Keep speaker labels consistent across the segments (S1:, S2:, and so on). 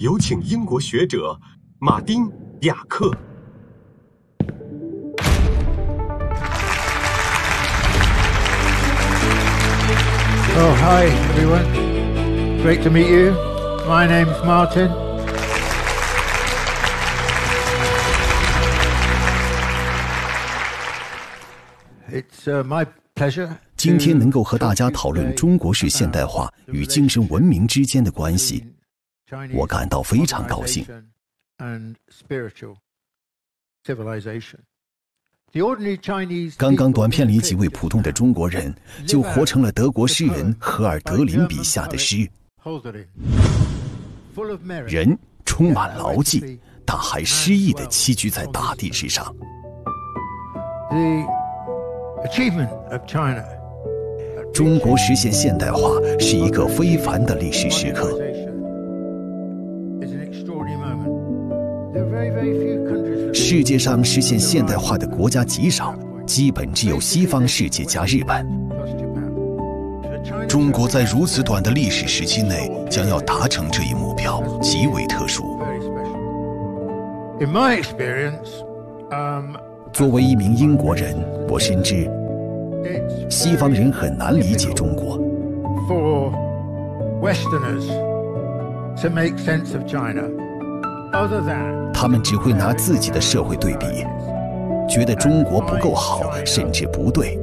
S1: 有请英国学者马丁·雅克。
S2: Oh, hi, everyone. Great to meet you. My name's Martin. It's my pleasure.
S3: 今天能够和大家讨论中国式现代化与精神文明之间的关系，我感到非常高兴。刚刚短片里几位普通的中国人就活成了德国诗人荷尔德林笔下的诗，人充满牢记，但还诗意地栖居在大地之上。中国实现现代化是一个非凡的历史时刻。世界上实现现代化的国家极少，基本只有西方世界加日本。中国在如此短的历史时期内将要达成这一目标，极为特殊。作为一名英国人，我深知西方人很难理解中国。他们只会拿自己的社会对比，觉得中国不够好，甚至不对。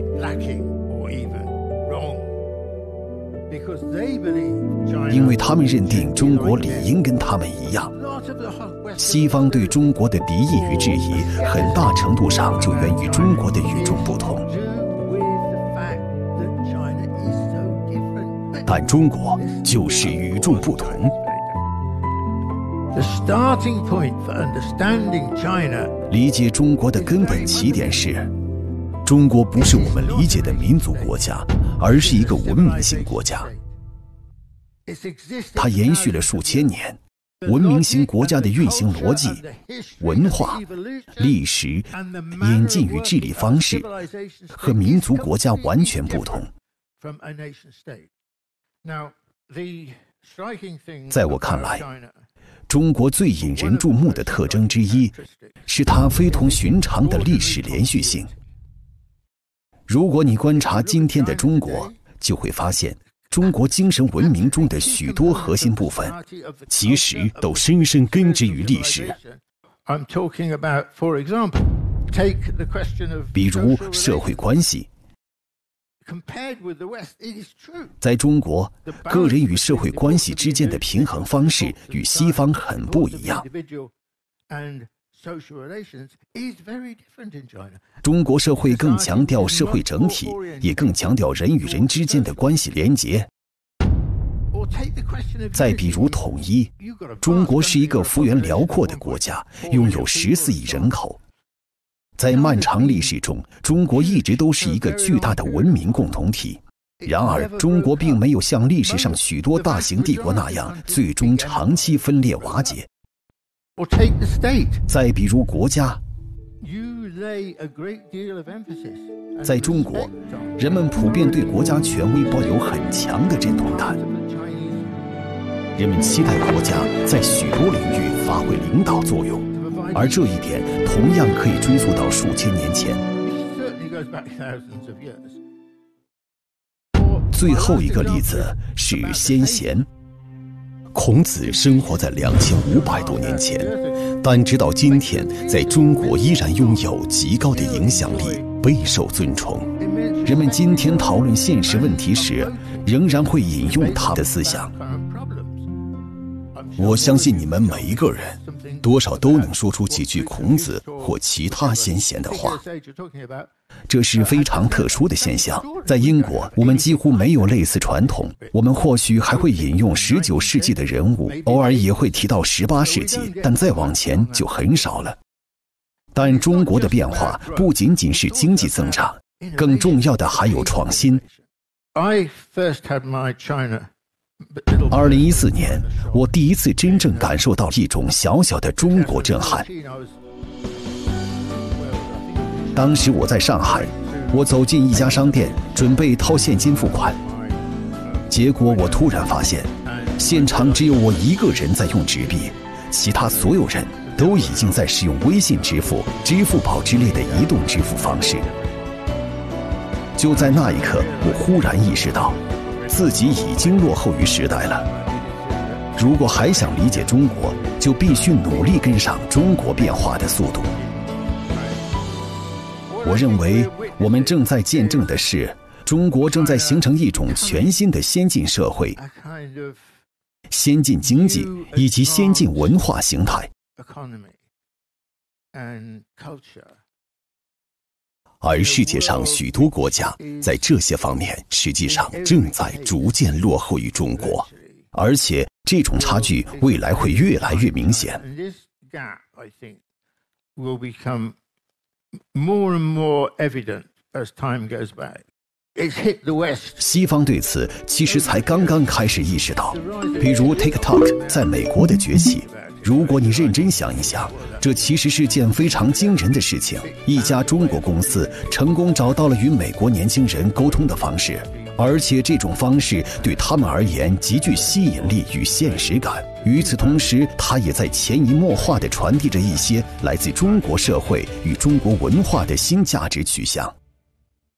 S3: 因为他们认定中国理应跟他们一样。西方对中国的敌意与质疑，很大程度上就源于中国的与众不同。但中国就是与众不同。理解中国的根本起点是，中国不是我们理解的民族国家，而是一个文明型国家。它延续了数千年，文明型国家的运行逻辑、文化、历史、演进与治理方式和民族国家完全不同。在我看来，中国最引人注目的特征之一是它非同寻常的历史连续性。如果你观察今天的中国，就会发现中国精神文明中的许多核心部分其实都深深根植于历史。比如社会关系，在中国，个人与社会关系之间的平衡方式与西方很不一样。中国社会更强调社会整体，也更强调人与人之间的关系连结。再比如统一，中国是一个幅员辽阔的国家，拥有14亿人口。在漫长历史中，中国一直都是一个巨大的文明共同体。然而，中国并没有像历史上许多大型帝国那样，最终长期分裂瓦解。再比如国家，在中国，人们普遍对国家权威抱有很强的认同感。人们期待国家在许多领域发挥领导作用，而这一点同样可以追溯到数千年前。最后一个例子是先贤。孔子生活在2500多年前，但直到今天，在中国依然拥有极高的影响力，备受尊崇。人们今天讨论现实问题时，仍然会引用他的思想。我相信你们每一个人多少都能说出几句孔子或其他先贤的话。这是非常特殊的现象。在英国，我们几乎没有类似传统。我们或许还会引用19世纪的人物，偶尔也会提到18世纪，但再往前就很少了。但中国的变化不仅仅是经济增长，更重要的还有创新。2014年，我第一次真正感受到一种小小的中国震撼。当时我在上海，我走进一家商店，准备掏现金付款，结果我突然发现， 现场只有我一个人在用纸币，其他所有人都已经在使用微信支付、支付宝之类的移动支付方式。就在那一刻，我忽然意识到，自己已经落后于时代了。如果还想理解中国，就必须努力跟上中国变化的速度。我认为我们正在见证的是，中国正在形成一种全新的先进社会、先进经济以及先进文化形态。而世界上许多国家在这些方面实际上正在逐渐落后于中国，而且这种差距未来会越来越明显。西方对此其实才刚刚开始意识到，比如 TikTok 在美国的崛起。如果你认真想一想，这其实是件非常惊人的事情。一家中国公司成功找到了与美国年轻人沟通的方式，而且这种方式对他们而言极具吸引力与现实感。与此同时，它也在潜移默化地传递着一些来自中国社会与中国文化的新价值取向。